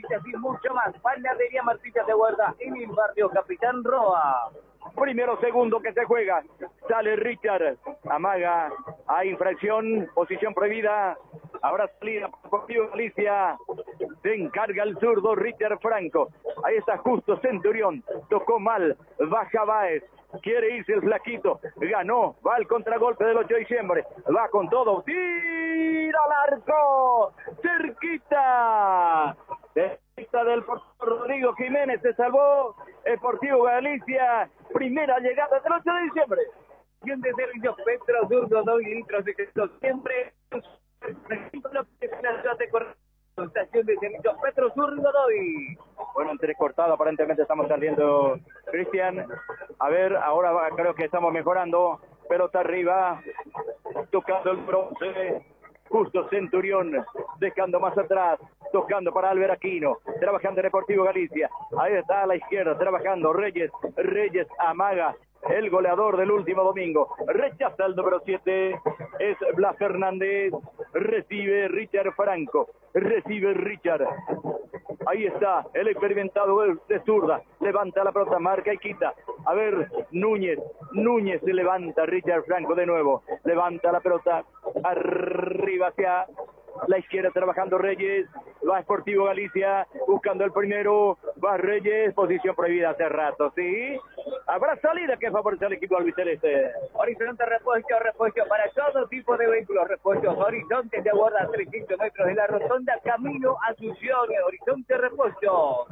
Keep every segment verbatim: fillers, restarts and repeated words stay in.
restaurantes y mucho más. Panadería Martilla de Guarda en el barrio Capitán Roa. Primero, segundo que se juega. Sale Richard. Amaga. Hay infracción. Posición prohibida. Ahora salida por Galicia. Se encarga el zurdo Richard Franco. Ahí está justo Centurión. Tocó mal. Baja Báez. Quiere irse el flaquito. Ganó. Va al contragolpe del ocho de diciembre. Va con todo. Tira al arco. Cerquita. Cerquita del Rodrigo Jiménez. Se salvó Sportivo Galicia. Primera llegada del ocho de diciembre. Estación de servicio Petro Zurdo, dos litros de queso siempre. Estación de servicio Petro Zurdo, doy. Bueno, entrecortado, aparentemente estamos saliendo, Cristian. A ver, ahora va, creo que estamos mejorando. Pelota arriba, tocando el bronce. Justo Centurión, dejando más atrás, tocando para Álvaro Aquino, trabajando en Deportivo Galicia. Ahí está a la izquierda, trabajando Reyes, Reyes amaga, el goleador del último domingo. Rechaza el número siete, es Blas Fernández, recibe Richard Franco, recibe Richard. Ahí está, el experimentado de zurda, levanta la pelota, marca y quita. A ver, Núñez, Núñez se levanta, Richard Franco de nuevo, levanta la pelota, arriba hacia la izquierda trabajando Reyes, va Sportivo Galicia, buscando el primero, va Reyes, posición prohibida hace rato, ¿sí? Habrá salida que favorece al equipo albiceleste. Horizonte repuesto, repuesto para todo tipo de vehículos, repuestos Horizonte de aguarda trescientos metros de la rotonda, camino a Asunción, Horizonte repuesto.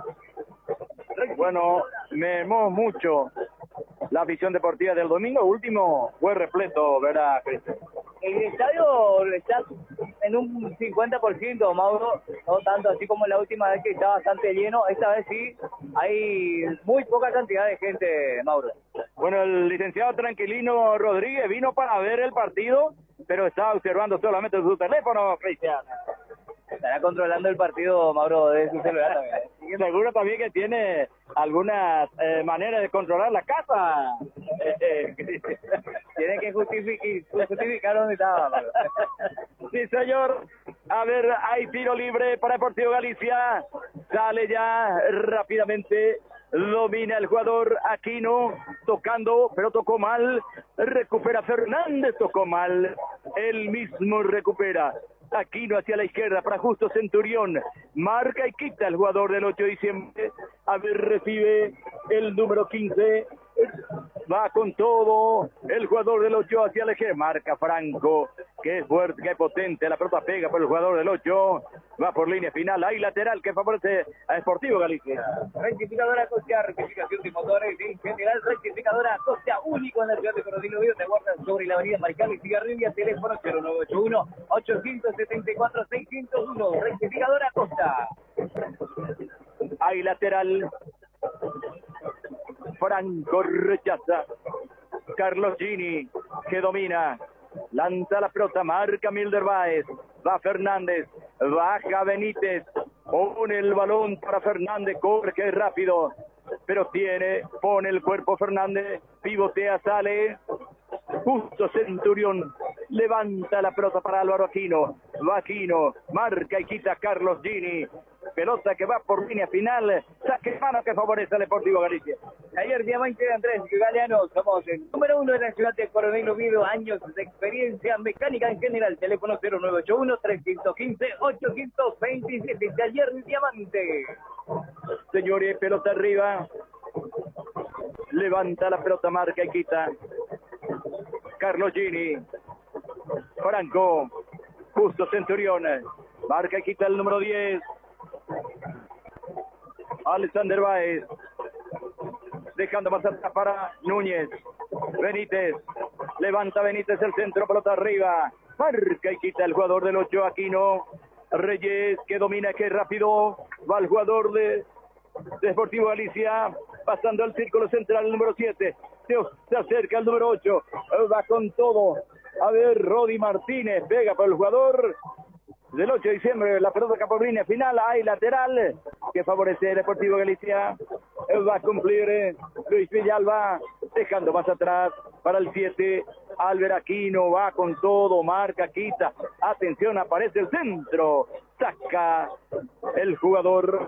Bueno, me hemos mucho la afición deportiva del domingo, último fue repleto, ¿verdad, Cristian? El estadio está en un cincuenta por ciento, Mauro, no tanto así como la última vez que estaba bastante lleno, esta vez sí hay muy poca cantidad de gente, Mauro. Bueno, el licenciado Tranquilino Rodríguez vino para ver el partido, pero estaba observando solamente su teléfono, Cristian. Estará controlando el partido, Mauro, de su celular también. Seguro también que tiene algunas eh, maneras de controlar la casa. Eh, eh, tiene que justificar, justificar dónde estaba, Mauro. Sí, señor. A ver, hay tiro libre para Deportivo Galicia. Sale ya rápidamente. Domina el jugador Aquino, tocando, pero tocó mal. Recupera Fernández, tocó mal. Él mismo recupera. Aquino hacia la izquierda para Justo Centurión. Marca y quita el jugador del ocho de diciembre. A ver, recibe el número quince. Va con todo el jugador del ocho hacia el eje. Marca Franco, que es fuerte, que es potente. La pelota pega por el jugador del ocho. Va por línea final. Hay lateral que favorece a Sportivo Galicia. Rectificadora Costa, rectificación de motores en general. Rectificadora Costa, único en la ciudad de Coronel Oviedo. Te guardan sobre la avenida Marical y Cigarrilla. Teléfono cero nueve ocho uno, ocho siete cuatro, seis cero uno. Rectificadora Costa. Hay lateral. Franco rechaza. Carlos Gini, que domina. Lanza la pelota, marca Milder Báez. Va Fernández, baja Benítez. Pone el balón para Fernández, corre que es rápido. Pero tiene, pone el cuerpo Fernández. Pivotea, sale. Justo Centurión. Levanta la pelota para Álvaro Aquino. Va Aquino, marca y quita Carlos Gini. Pelota que va por línea final. Saque mano que favorece al Deportivo Galicia. Ayer Diamante de Andrés Galeano, somos el número uno de la ciudad de Coronel Oviedo, años de experiencia mecánica en general. Teléfono cero nueve ocho uno, tres uno cinco, ocho dos siete. Taller Diamante. Señores, pelota arriba. Levanta la pelota, marca y quita Carlos Gini. Franco. Justo Centurión. Marca y quita el número diez. Alexander Báez. Dejando más atrás para Núñez. Benítez. Levanta Benítez el centro, pelota arriba. Marca y quita el jugador del ocho, Aquino. Reyes, que domina, que rápido. Va el jugador de, de Sportivo Galicia. Pasando al círculo central, el número siete. Se, se acerca el número ocho. Va con todo. A ver, Rodi Martínez. Pega por el jugador del ocho de diciembre, la pelota Capobrina final, hay lateral que favorece el Deportivo Galicia. Va a cumplir eh, Luis Villalba, dejando más atrás para el siete, Álvaro Aquino, va con todo, marca, quita, atención, aparece el centro, saca el jugador